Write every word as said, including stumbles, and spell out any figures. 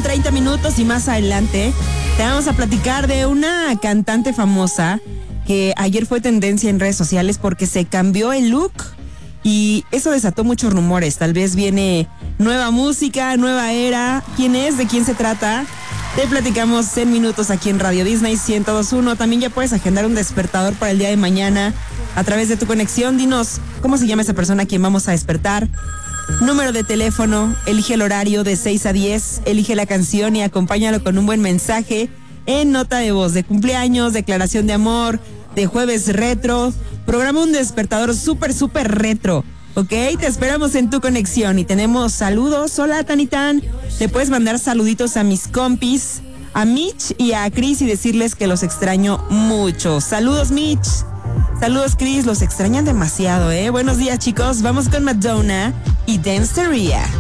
treinta minutos y más adelante te vamos a platicar de una cantante famosa que ayer fue tendencia en redes sociales porque se cambió el look y eso desató muchos rumores. Tal vez viene nueva música, nueva era. ¿Quién es? ¿De quién se trata? Te platicamos en minutos aquí en Radio Disney ciento dos punto uno. También ya puedes agendar un despertador para el día de mañana a través de tu conexión. Dinos cómo se llama esa persona a quien vamos a despertar. Número de teléfono, elige el horario de seis a diez, elige la canción y acompáñalo con un buen mensaje en nota de voz de cumpleaños, declaración de amor, de jueves retro. Programa un despertador súper, súper retro. Ok, te esperamos en tu conexión y tenemos saludos. Hola, Tanitán. Le puedes mandar saluditos a mis compis, a Mitch y a Chris y decirles que los extraño mucho. Saludos, Mitch. Saludos, Chris. Los extrañan demasiado, ¿eh? Buenos días, chicos. Vamos con Madonna y Danceteria.